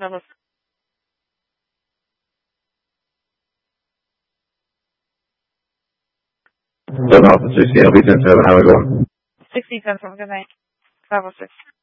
Level Officer CLB 10-7, how are we going? 16 Central, good night. Level 6.